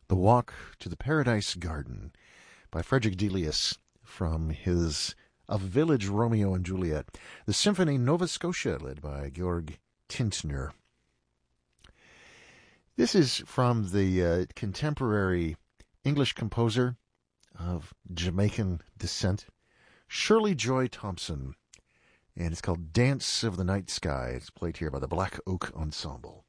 The Walk to the Paradise Garden by Frederick Delius from his A Village Romeo and Juliet. The Symphony Nova Scotia, led by Georg Tintner. This is from the contemporary English composer of Jamaican descent, Shirley Joy Thompson, and it's called Dance of the Night Sky. It's played here by the Black Oak Ensemble.